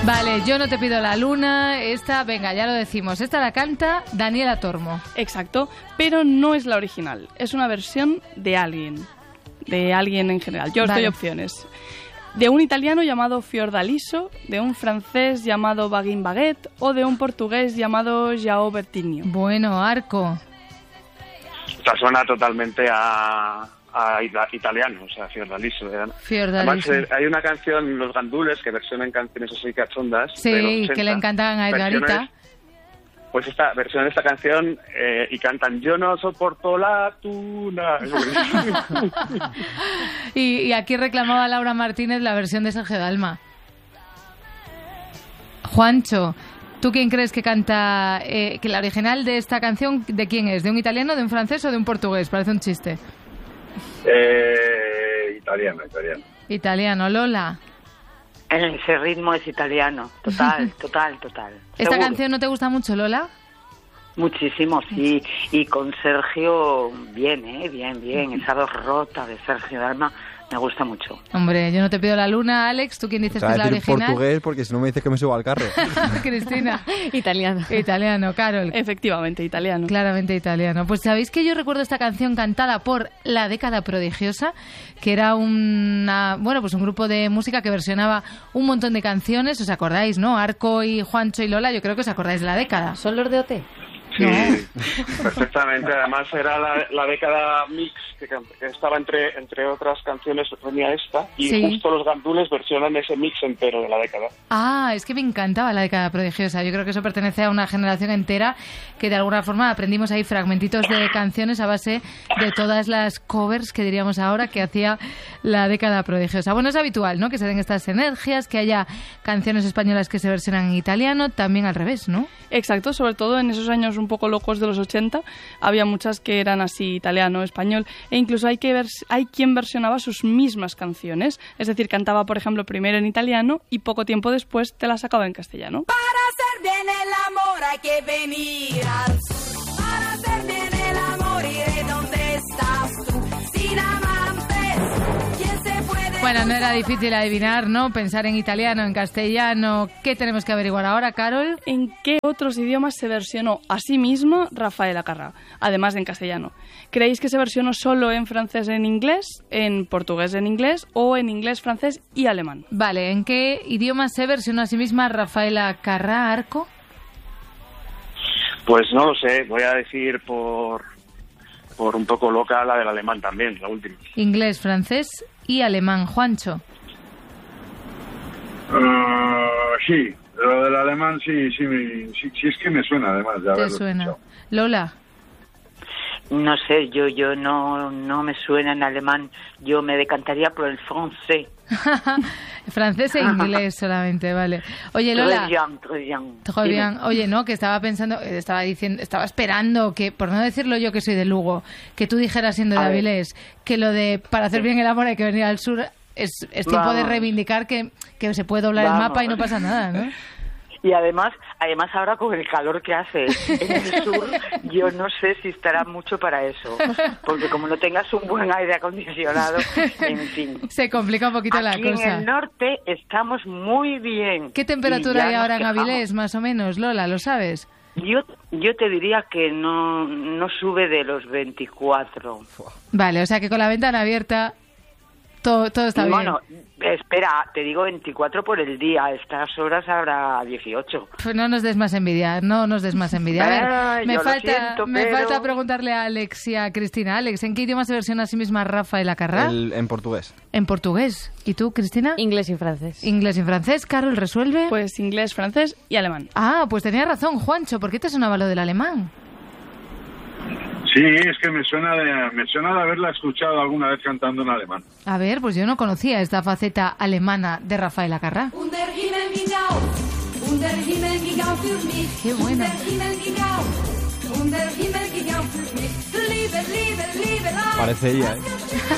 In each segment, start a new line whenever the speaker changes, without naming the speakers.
Vale, Yo no te pido la luna. Esta, venga, ya lo decimos. Esta la canta Daniela Tormo.
Exacto, pero no es la original. Es una versión de alguien. De alguien en general. Yo os doy opciones. De un italiano llamado Fiordaliso, de un francés llamado Baguin Baguette o de un portugués llamado João Bertinho.
Bueno, Arco.
Esta suena totalmente a italiano, o sea, Fiordaliso.
Fiordaliso.
Además, hay una canción, Los Gandules, que versionan canciones así cachondas.
Sí,
de los 80,
que le encantan a Edgarita.
Pues esta versión de esta canción y cantan Yo no soporto la tuna.
y aquí reclamaba Laura Martínez la versión de Sergio Dalma. Juancho, ¿tú quién crees que canta? Que la original de esta canción, ¿de quién es? ¿De un italiano, de un francés o de un portugués? Parece un chiste.
Italiano.
Italiano, Lola.
Ese ritmo es italiano, total.
¿Esta
Seguro.
canción no te gusta mucho, Lola?
Muchísimo, sí. Y con Sergio, bien. Esa voz rota de Sergio Dalma me gusta mucho.
Hombre, Yo no te pido la luna, Alex. ¿Tú quién dices que es la original?
Portugués, porque si no me dices que me subo al carro.
Cristina.
Italiano,
Carol.
Efectivamente, italiano.
Claramente italiano. Pues sabéis que yo recuerdo esta canción cantada por La Década Prodigiosa, que era un grupo de música que versionaba un montón de canciones. ¿Os acordáis, no? Arco y Juancho y Lola, yo creo que os acordáis de La Década.
¿Son los de OT?
Sí, perfectamente. Además era la década mix que estaba entre otras canciones, venía esta y
sí.
Justo Los Gandules versionan ese mix entero de la década.
Ah, es que me encantaba La Década Prodigiosa. Yo creo que eso pertenece a una generación entera que de alguna forma aprendimos ahí fragmentitos de canciones a base de todas las covers que diríamos ahora que hacía La Década Prodigiosa. Bueno, es habitual, ¿no? Que se den estas sinergias, que haya canciones españolas que se versionan en italiano, también al revés, ¿no?
Exacto, sobre todo en esos años un poco locos de los 80, había muchas que eran así italiano, español, e incluso hay quien versionaba sus mismas canciones, es decir, cantaba, por ejemplo, primero en italiano y poco tiempo después te la sacaba en castellano.
Para hacer bien el amor hay que venir al sur. Para hacer bien el amor iré donde estás tú. Sin amantes, ¿quién se puede?
Bueno, no era difícil adivinar, ¿no? Pensar en italiano, en castellano. ¿Qué tenemos que averiguar ahora, Carol?
¿En qué otros idiomas se versionó a sí mismo Rafael Carrà, además de en castellano? ¿Creéis que se versionó solo en francés en inglés, en portugués en inglés o en inglés, francés y alemán?
Vale, ¿en qué idiomas se versionó a sí misma Rafaela Carrà, Arco?
Pues no lo sé, voy a decir por un poco loca la del alemán también, la última.
Inglés, francés y alemán. Juancho.
Sí, lo del alemán sí es que me suena además.
¿Te suena? Escuchado. Lola.
No sé, yo no me suena en alemán. Yo me decantaría por el francés.
Francés e inglés solamente, vale. Oye, Lola.
Très
bien. Oye, no, que estaba esperando que, por no decirlo yo que soy de Lugo, que tú dijeras siendo de Avilés, que lo de para hacer bien el amor hay que venir al sur es tiempo de reivindicar que se puede doblar el mapa y no pasa nada, ¿no?
Y además ahora con el calor que hace en el sur, yo no sé si estará mucho para eso, porque como no tengas un buen aire acondicionado, en fin.
Se complica un poquito la cosa.
Aquí en el norte estamos muy bien.
¿Qué temperatura hay ahora en Avilés, más o menos, Lola? ¿Lo sabes?
Yo te diría que no sube de los 24.
Vale, o sea que con la ventana abierta todo está bien.
Bueno, espera, te digo 24 por el día. A estas horas habrá 18.
Pues no nos des más envidia, A ver, me falta preguntarle a Alex y a Cristina. Alex, ¿en qué idioma se versiona a sí misma Rafaela Carrà?
En portugués.
En portugués. ¿Y tú, Cristina?
Inglés y francés.
Inglés y francés. ¿Carol resuelve?
Pues inglés, francés y alemán.
Ah, pues tenía razón, Juancho. ¿Por qué te sonaba lo del alemán?
Sí, es que me suena de haberla escuchado alguna vez cantando en alemán.
A ver, pues yo no conocía esta faceta alemana de Rafaela Carrà. Qué bueno.
Parece ella, ¿eh?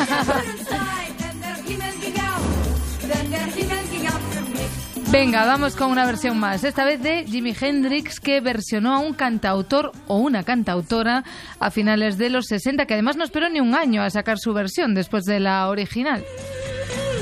Venga, vamos con una versión más, esta vez de Jimi Hendrix, que versionó a un cantautor o una cantautora a finales de los 60, que además no esperó ni un año a sacar su versión después de la original.